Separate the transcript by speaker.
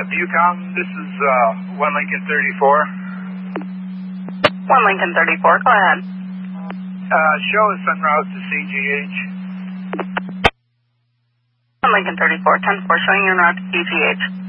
Speaker 1: Yukon, this is 1 Lincoln 34.
Speaker 2: 1 Lincoln 34, go ahead.
Speaker 1: Show us en route to CGH.
Speaker 2: 1 Lincoln 34, 10-4, showing you en route to CGH.